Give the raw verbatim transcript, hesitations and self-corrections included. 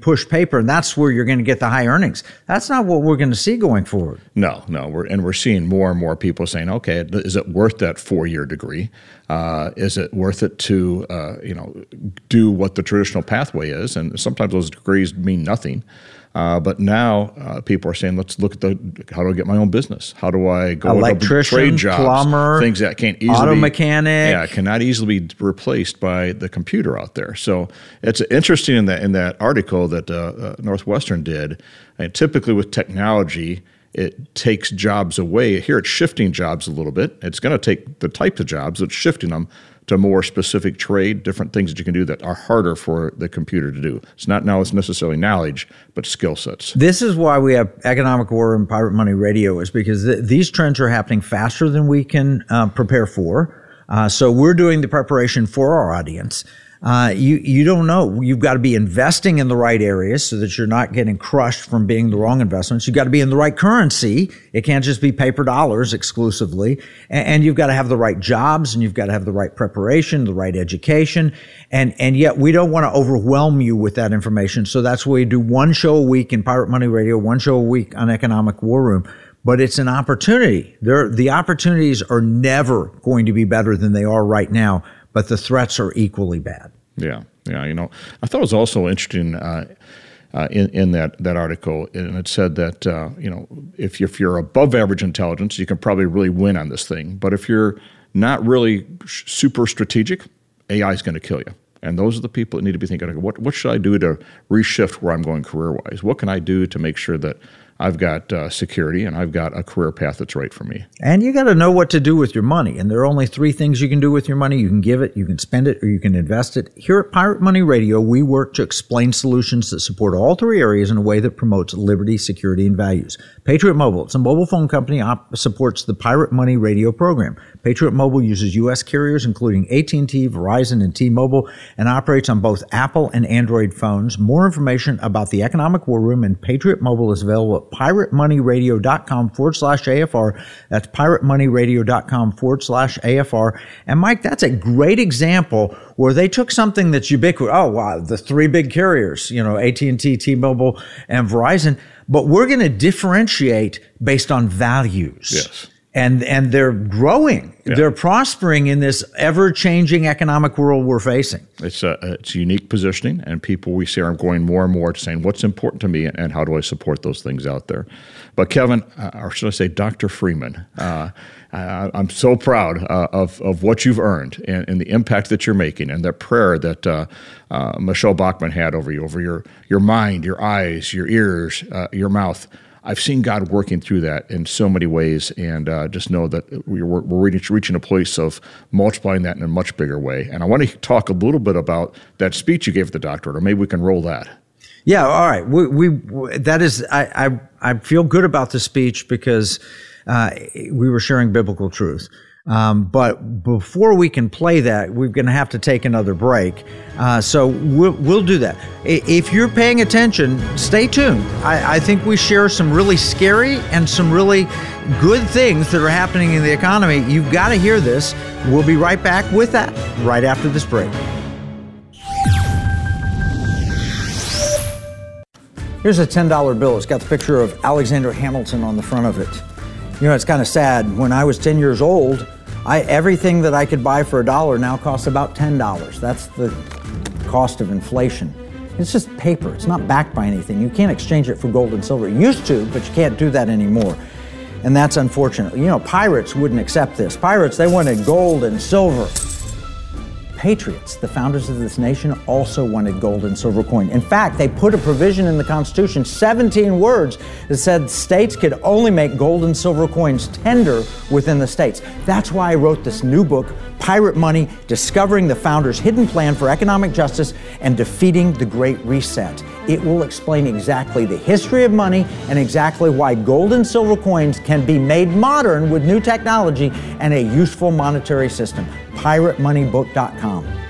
push paper, and that's where you're going to get the high earnings. That's not what we're going to see going forward. No, no. We're, and we're seeing more and more people saying, okay, is it worth that four-year degree? Uh, is it worth it to, uh, you know, do what the traditional pathway is? And sometimes those degrees mean nothing. Uh, but now uh, people are saying, let's look at the how do I get my own business? How do I go electrician, into trade jobs, plumber, things that can't easily auto be, mechanic, yeah, cannot easily be replaced by the computer out there. So it's interesting in that in that article that uh, uh, Northwestern did. And typically with technology, it takes jobs away. Here it's shifting jobs a little bit. It's going to take the types of jobs, it's shifting them to more specific trade, different things that you can do that are harder for the computer to do. It's not now it's necessarily knowledge, but skill sets. This is why we have Economic War and Pirate Money Radio, is because th- these trends are happening faster than we can uh, prepare for. Uh, so we're doing the preparation for our audience. Uh, you, you don't know. You've got to be investing in the right areas so that you're not getting crushed from being the wrong investments. You've got to be in the right currency. It can't just be paper dollars exclusively. And, and you've got to have the right jobs, and you've got to have the right preparation, the right education. And, and yet we don't want to overwhelm you with that information. So that's why we do one show a week in Pirate Money Radio, one show a week on Economic War Room. But it's an opportunity. There, the opportunities are never going to be better than they are right now, but the threats are equally bad. Yeah, yeah. You know, I thought it was also interesting uh, uh, in in that, that article, and it said that uh, you know if you're, if you're above average intelligence, you can probably really win on this thing. But if you're not really super strategic, A I is going to kill you. And those are the people that need to be thinking, what what should I do to reshift where I'm going career-wise? What can I do to make sure that I've got uh, security and I've got a career path that's right for me? And you got to know what to do with your money. And there are only three things you can do with your money. You can give it, you can spend it, or you can invest it. Here at Pirate Money Radio, we work to explain solutions that support all three areas in a way that promotes liberty, security, and values. Patriot Mobile, it's a mobile phone company, op- supports the Pirate Money Radio program. Patriot Mobile uses U S carriers, including A T and T, Verizon, and T-Mobile, and operates on both Apple and Android phones. More information about the Economic War Room and Patriot Mobile is available at piratemoneyradio.com forward slash AFR. That's piratemoneyradio.com forward slash AFR. And Mike, that's a great example where they took something that's ubiquitous. Oh, wow, the three big carriers, you know, A T and T, T-Mobile, and Verizon. But we're going to differentiate based on values. Yes. And and they're growing. Yeah. They're prospering in this ever-changing economic world we're facing. It's a, it's unique positioning, and people we see are going more and more to saying what's important to me and how do I support those things out there. But Kevin, uh, or should I say Doctor Freeman, uh, I, I'm so proud uh, of, of what you've earned and, and the impact that you're making, and that prayer that uh, uh, Michelle Bachmann had over you, over your, your mind, your eyes, your ears, uh, your mouth. I've seen God working through that in so many ways, and uh, just know that we're, we're reaching a place of multiplying that in a much bigger way. And I want to talk a little bit about that speech you gave at the doctorate, or maybe we can roll that. Yeah, all right. We, we that is, I, I, I feel good about the speech because uh, we were sharing biblical truth. Um, but before we can play that, we're going to have to take another break. Uh, so we'll, we'll do that. If you're paying attention, stay tuned. I, I think we share some really scary and some really good things that are happening in the economy. You've got to hear this. We'll be right back with that right after this break. Here's a ten dollar bill. It's got the picture of Alexander Hamilton on the front of it. You know, it's kind of sad. When I was ten years old, I, everything that I could buy for a dollar now costs about ten dollars. That's the cost of inflation. It's just paper. It's not backed by anything. You can't exchange it for gold and silver. You used to, but you can't do that anymore. And that's unfortunate. You know, pirates wouldn't accept this. Pirates, they wanted gold and silver. Patriots, the founders of this nation, also wanted gold and silver coin. In fact, they put a provision in the Constitution, seventeen words, that said states could only make gold and silver coins tender within the states. That's why I wrote this new book, Pirate Money, Discovering the Founders' Hidden Plan for Economic Justice and Defeating the Great Reset. It will explain exactly the history of money and exactly why gold and silver coins can be made modern with new technology and a useful monetary system. pirate money book dot com.